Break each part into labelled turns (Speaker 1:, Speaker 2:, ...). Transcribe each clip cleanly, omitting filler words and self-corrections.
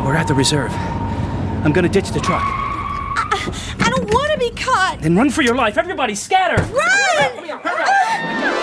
Speaker 1: We're at the reserve. I'm gonna ditch the truck.
Speaker 2: I don't want to be caught!
Speaker 1: Then run for your life. Everybody scatter!
Speaker 2: Run!
Speaker 1: Hurry up.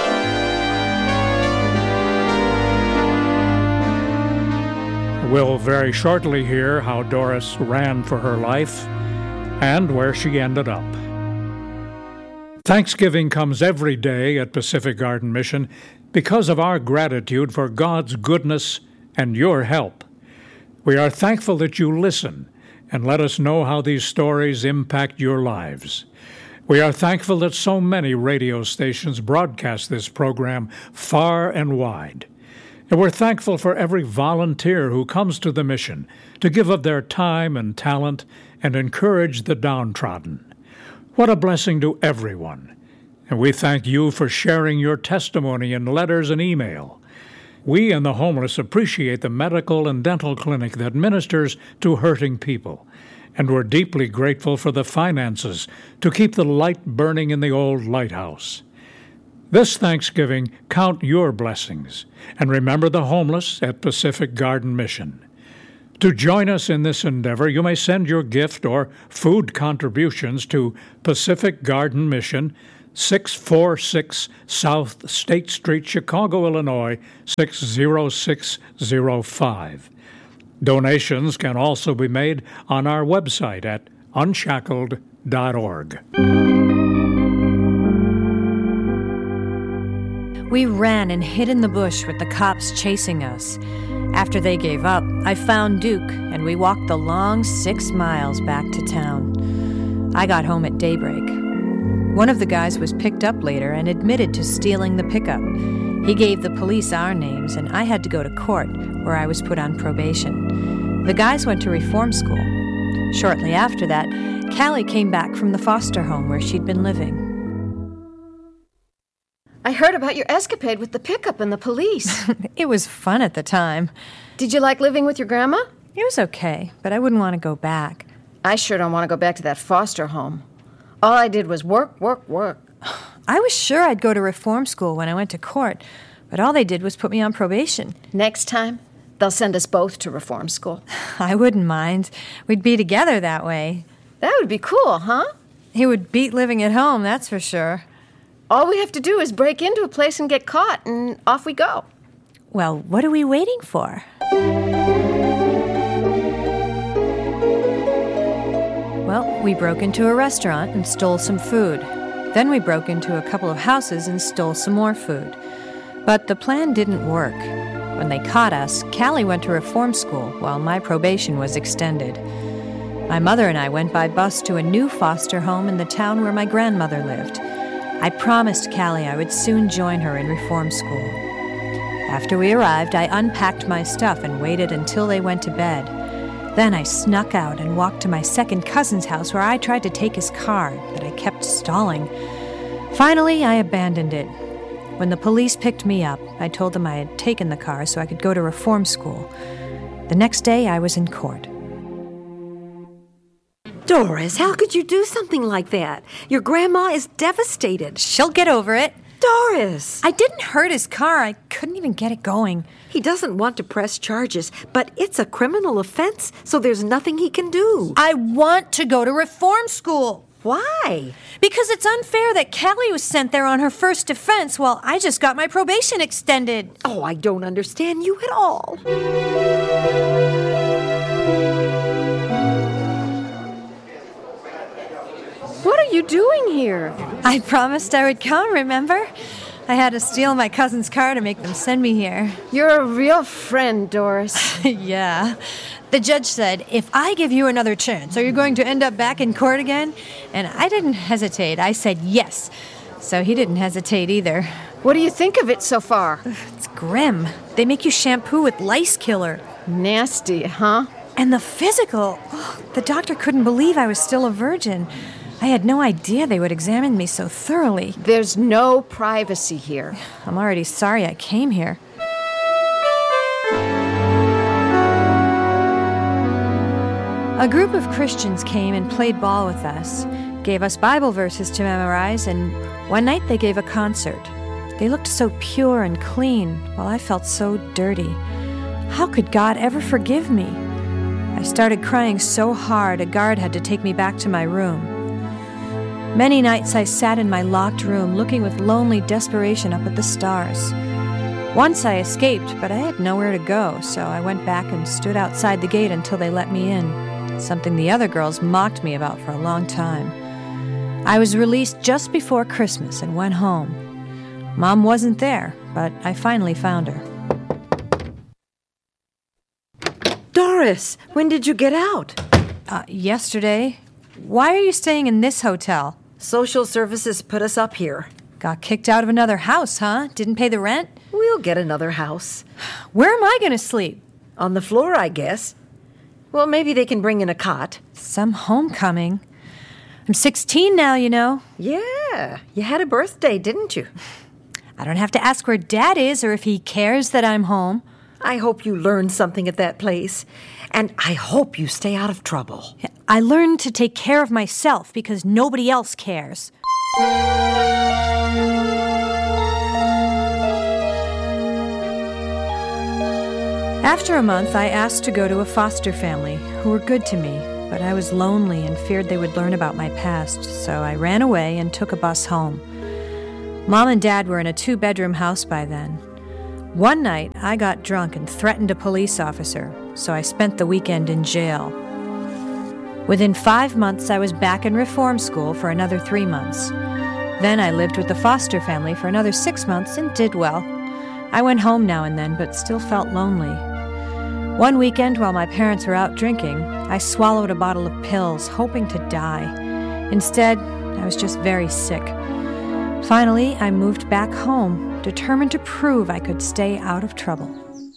Speaker 3: We'll very shortly hear how Doris ran for her life and where she ended up. Thanksgiving comes every day at Pacific Garden Mission because of our gratitude for God's goodness and your help. We are thankful that you listen and let us know how these stories impact your lives. We are thankful that so many radio stations broadcast this program far and wide. And we're thankful for every volunteer who comes to the mission to give of their time and talent and encourage the downtrodden. What a blessing to everyone. And we thank you for sharing your testimony in letters and email. We and the homeless appreciate the medical and dental clinic that ministers to hurting people. And we're deeply grateful for the finances to keep the light burning in the old lighthouse. This Thanksgiving, count your blessings and remember the homeless at Pacific Garden Mission. To join us in this endeavor, you may send your gift or food contributions to Pacific Garden Mission, 646 South State Street, Chicago, Illinois, 60605. Donations can also be made on our website at unshackled.org.
Speaker 4: We ran and hid in the bush with the cops chasing us. After they gave up, I found Duke, and we walked the long 6 miles back to town. I got home at daybreak. One of the guys was picked up later and admitted to stealing the pickup. He gave the police our names, and I had to go to court, where I was put on probation. The guys went to reform school. Shortly after that, Callie came back from the foster home where she'd been living.
Speaker 5: I heard about your escapade with the pickup and the police.
Speaker 4: It was fun at the time.
Speaker 5: Did you like living with your grandma?
Speaker 4: It was okay, but I wouldn't want to go back.
Speaker 5: I sure don't want to go back to that foster home. All I did was work.
Speaker 4: I was sure I'd go to reform school when I went to court, but all they did was put me on probation.
Speaker 5: Next time, they'll send us both to reform school.
Speaker 4: I wouldn't mind. We'd be together that way.
Speaker 5: That would be cool, huh?
Speaker 4: It would beat living at home, that's for sure.
Speaker 5: All we have to do is break into a place and get caught, and off we go.
Speaker 4: Well, what are we waiting for? Well, we broke into a restaurant and stole some food. Then we broke into a couple of houses and stole some more food. But the plan didn't work. When they caught us, Callie went to reform school while my probation was extended. My mother and I went by bus to a new foster home in the town where my grandmother lived. I promised Callie I would soon join her in reform school. After we arrived, I unpacked my stuff and waited until they went to bed. Then I snuck out and walked to my second cousin's house where I tried to take his car, but I kept stalling. Finally, I abandoned it. When the police picked me up, I told them I had taken the car so I could go to reform school. The next day, I was in court.
Speaker 6: Doris, how could you do something like that? Your grandma is devastated.
Speaker 4: She'll get over it.
Speaker 6: Doris!
Speaker 4: I didn't hurt his car. I couldn't even get it going.
Speaker 6: He doesn't want to press charges, but it's a criminal offense, so there's nothing he can do.
Speaker 4: I want to go to reform school.
Speaker 6: Why?
Speaker 4: Because it's unfair that Callie was sent there on her first offense while I just got my probation extended.
Speaker 6: Oh, I don't understand you at all.
Speaker 5: What are you doing here?
Speaker 4: I promised I would come, remember? I had to steal my cousin's car to make them send me here.
Speaker 5: You're a real friend, Doris.
Speaker 4: Yeah. The judge said, if I give you another chance, are you going to end up back in court again? And I didn't hesitate. I said yes. So he didn't hesitate either.
Speaker 5: What do you think of it so far?
Speaker 4: It's grim. They make you shampoo with lice killer.
Speaker 5: Nasty, huh?
Speaker 4: And the physical. Oh, the doctor couldn't believe I was still a virgin. I had no idea they would examine me so thoroughly.
Speaker 5: There's no privacy here.
Speaker 4: I'm already sorry I came here. A group of Christians came and played ball with us, gave us Bible verses to memorize, and one night they gave a concert. They looked so pure and clean, while I felt so dirty. How could God ever forgive me? I started crying so hard a guard had to take me back to my room. Many nights I sat in my locked room looking with lonely desperation up at the stars. Once I escaped, but I had nowhere to go, so I went back and stood outside the gate until they let me in, something the other girls mocked me about for a long time. I was released just before Christmas and went home. Mom wasn't there, but I finally found her.
Speaker 6: Doris, when did you get out?
Speaker 4: Yesterday. Why are you staying in this hotel?
Speaker 6: Social services put us up here.
Speaker 4: Got kicked out of another house, huh? Didn't pay the rent?
Speaker 6: We'll get another house.
Speaker 4: Where am I going to sleep?
Speaker 6: On the floor, I guess. Well, maybe they can bring in a cot.
Speaker 4: Some homecoming. I'm 16 now, you know.
Speaker 6: Yeah, you had a birthday, didn't you?
Speaker 4: I don't have to ask where Dad is or if he cares that I'm home.
Speaker 6: I hope you learned something at that place. And I hope you stay out of trouble.
Speaker 4: I learned to take care of myself because nobody else cares. After a month, I asked to go to a foster family who were good to me, but I was lonely and feared they would learn about my past, so I ran away and took a bus home. Mom and Dad were in a 2-bedroom house by then. One night, I got drunk and threatened a police officer, so I spent the weekend in jail. Within 5 months, I was back in reform school for another 3 months. Then I lived with the foster family for another 6 months and did well. I went home now and then, but still felt lonely. One weekend, while my parents were out drinking, I swallowed a bottle of pills, hoping to die. Instead, I was just very sick. Finally, I moved back home, determined to prove I could stay out of trouble.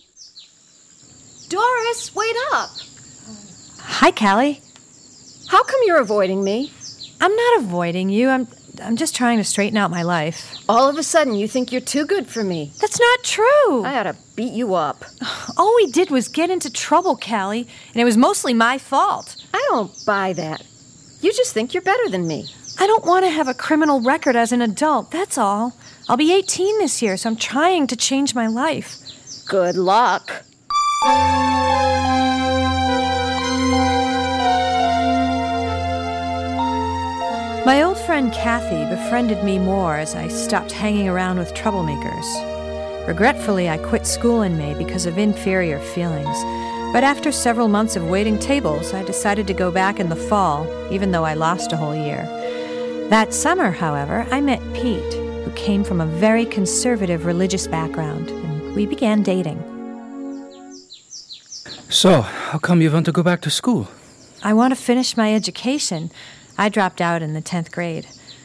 Speaker 5: Doris, wait up.
Speaker 4: Hi, Callie.
Speaker 5: How come you're avoiding me?
Speaker 4: I'm not avoiding you. I'm just trying to straighten out my life.
Speaker 5: All of a sudden, you think you're too good for me.
Speaker 4: That's not true.
Speaker 5: I ought to beat you up.
Speaker 4: All we did was get into trouble, Callie, and it was mostly my fault.
Speaker 5: I don't buy that. You just think you're better than me.
Speaker 4: I don't want to have a criminal record as an adult, that's all. I'll be 18 this year, so I'm trying to change my life.
Speaker 5: Good luck.
Speaker 4: My old friend Kathy befriended me more as I stopped hanging around with troublemakers. Regretfully, I quit school in May because of inferior feelings. But after several months of waiting tables, I decided to go back in the fall, even though I lost a whole year. That summer, however, I met Pete, who came from a very conservative religious background, and we began dating.
Speaker 1: So, how come you want to go back to school?
Speaker 4: I want to finish my education. I dropped out in the 10th grade.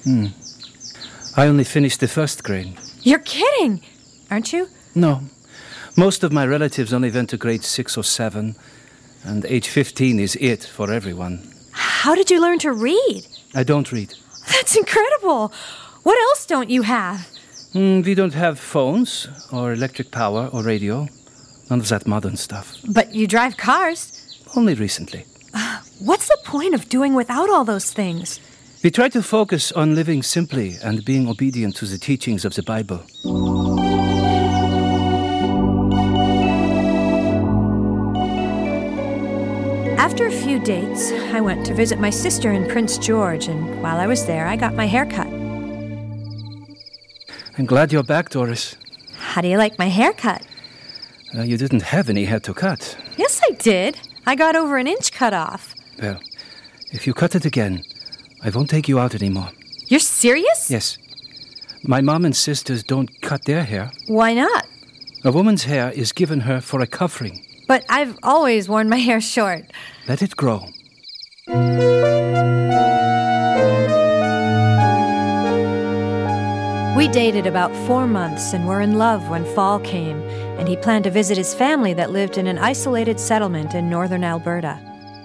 Speaker 1: I only finished the 1st grade.
Speaker 4: You're kidding, aren't you?
Speaker 1: No. Most of my relatives only went to grade 6 or 7, and age 15 is it for everyone.
Speaker 4: How did you learn to read?
Speaker 1: I don't read.
Speaker 4: That's incredible. What else don't you have?
Speaker 1: We don't have phones, or electric power, or radio. None of that modern stuff.
Speaker 4: But you drive cars.
Speaker 1: Only recently.
Speaker 4: What's the point of doing without all those things?
Speaker 1: We try to focus on living simply and being obedient to the teachings of the Bible.
Speaker 4: After a few dates, I went to visit my sister in Prince George, and while I was there, I got my hair cut.
Speaker 1: I'm glad you're back, Doris.
Speaker 4: How do you like my haircut?
Speaker 1: You didn't have any hair to cut.
Speaker 4: Yes, I did. I got over an inch cut off.
Speaker 1: Well, if you cut it again, I won't take you out anymore.
Speaker 4: You're serious?
Speaker 1: Yes. My mom and sisters don't cut their hair.
Speaker 4: Why not?
Speaker 1: A woman's hair is given her for a covering.
Speaker 4: But I've always worn my hair short.
Speaker 1: Let it grow.
Speaker 4: We dated about 4 months and were in love when fall came, and he planned to visit his family that lived in an isolated settlement in northern Alberta.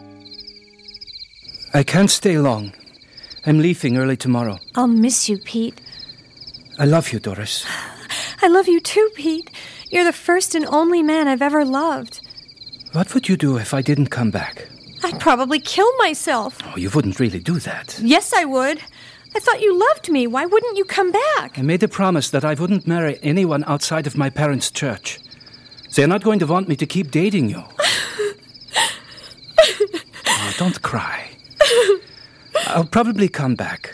Speaker 1: I can't stay long. I'm leaving early tomorrow.
Speaker 4: I'll miss you, Pete.
Speaker 1: I love you, Doris.
Speaker 4: I love you too, Pete. You're the first and only man I've ever loved.
Speaker 1: What would you do if I didn't come back?
Speaker 4: I'd probably kill myself.
Speaker 1: Oh, you wouldn't really do that.
Speaker 4: Yes, I would. I thought you loved me. Why wouldn't you come back?
Speaker 1: I made a promise that I wouldn't marry anyone outside of my parents' church. They're not going to want me to keep dating you. don't cry. I'll probably come back.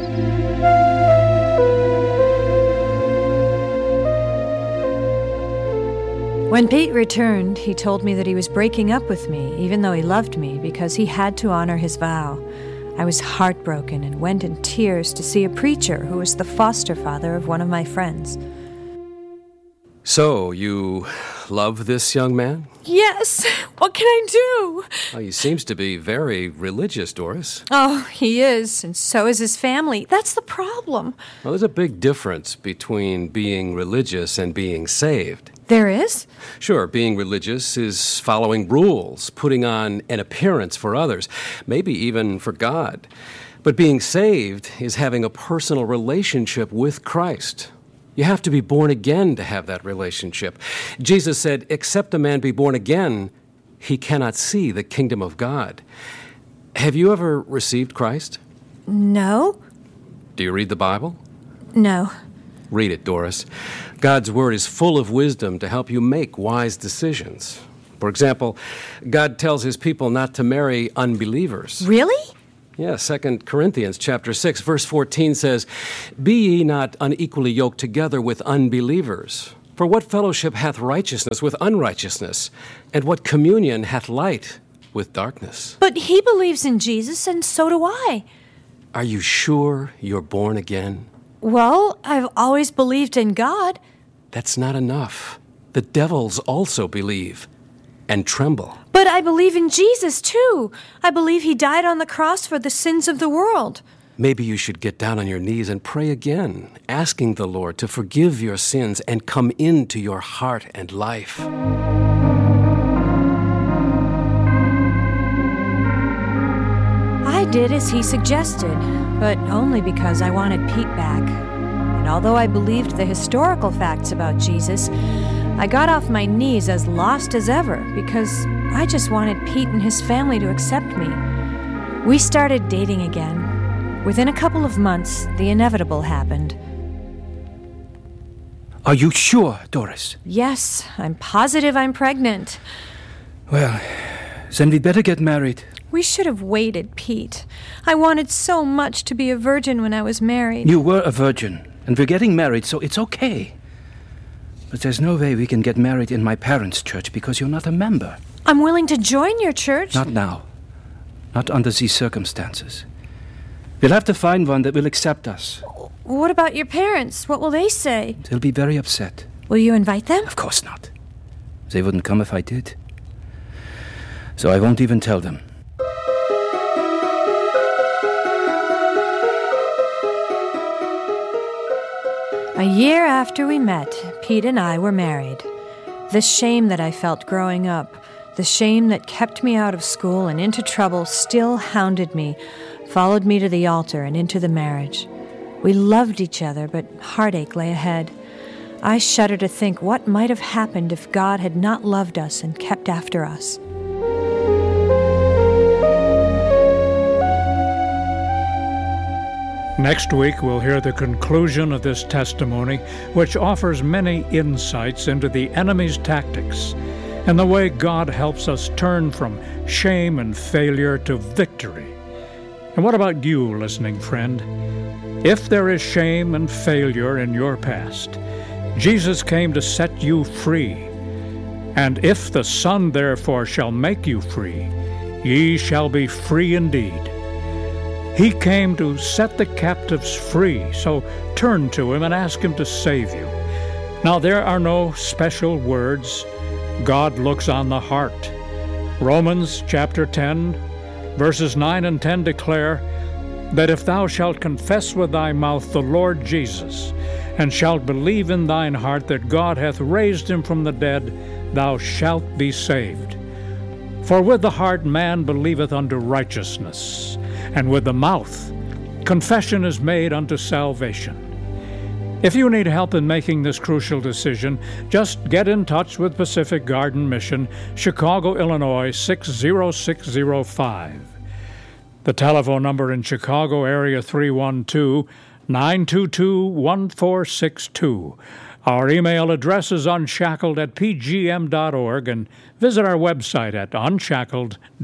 Speaker 4: When Pete returned, he told me that he was breaking up with me, even though he loved me, because he had to honor his vow. I was heartbroken and went in tears to see a preacher who was the foster father of one of my friends.
Speaker 7: So, you love this young man?
Speaker 2: Yes. What can I do?
Speaker 7: Well, he seems to be very religious, Doris.
Speaker 4: Oh, he is, and so is his family. That's the problem.
Speaker 7: Well, there's a big difference between being religious and being saved.
Speaker 4: There is?
Speaker 7: Sure, being religious is following rules, putting on an appearance for others, maybe even for God. But being saved is having a personal relationship with Christ. You have to be born again to have that relationship. Jesus said, except a man be born again, he cannot see the kingdom of God. Have you ever received Christ?
Speaker 4: No.
Speaker 7: Do you read the Bible?
Speaker 4: No.
Speaker 7: Read it, Doris. God's word is full of wisdom to help you make wise decisions. For example, God tells his people not to marry unbelievers.
Speaker 4: Really?
Speaker 7: Yeah, 2 Corinthians chapter 6, verse 14 says, Be ye not unequally yoked together with unbelievers. For what fellowship hath righteousness with unrighteousness? And what communion hath light with darkness?
Speaker 4: But he believes in Jesus, and so do I.
Speaker 7: Are you sure you're born again?
Speaker 4: Well, I've always believed in God.
Speaker 7: That's not enough. The devils also believe and tremble.
Speaker 4: But I believe in Jesus, too. I believe he died on the cross for the sins of the world.
Speaker 7: Maybe you should get down on your knees and pray again, asking the Lord to forgive your sins and come into your heart and life.
Speaker 4: I did as he suggested, but only because I wanted Pete back. And although I believed the historical facts about Jesus, I got off my knees as lost as ever because I just wanted Pete and his family to accept me. We started dating again. Within a couple of months, the inevitable happened.
Speaker 1: Are you sure, Doris?
Speaker 4: Yes, I'm positive I'm pregnant.
Speaker 1: Well, then we better get married.
Speaker 4: We should have waited, Pete. I wanted so much to be a virgin when I was married.
Speaker 1: You were a virgin, and we're getting married, so it's okay. But there's no way we can get married in my parents' church because you're not a member.
Speaker 4: I'm willing to join your church.
Speaker 1: Not now. Not under these circumstances. We'll have to find one that will accept us.
Speaker 4: What about your parents? What will they say?
Speaker 1: They'll be very upset.
Speaker 4: Will you invite them?
Speaker 1: Of course not. They wouldn't come if I did. So I won't even tell them.
Speaker 4: A year after we met, Pete and I were married. The shame that I felt growing up, the shame that kept me out of school and into trouble still hounded me, followed me to the altar and into the marriage. We loved each other, but heartache lay ahead. I shudder to think what might have happened if God had not loved us and kept after us.
Speaker 3: Next week, we'll hear the conclusion of this testimony, which offers many insights into the enemy's tactics and the way God helps us turn from shame and failure to victory. And what about you, listening friend? If there is shame and failure in your past, Jesus came to set you free. And if the Son therefore shall make you free, ye shall be free indeed. He came to set the captives free, so turn to him and ask him to save you. Now, there are no special words. God looks on the heart. Romans chapter 10, verses 9 and 10 declare that if thou shalt confess with thy mouth the Lord Jesus, and shalt believe in thine heart that God hath raised him from the dead, thou shalt be saved. For with the heart man believeth unto righteousness, and with the mouth confession is made unto salvation. If you need help in making this crucial decision, just get in touch with Pacific Garden Mission, Chicago, Illinois 60605. The telephone number in Chicago area 312-922-1462. Our email address is unshackled@pgm.org, and visit our website at unshackled.org.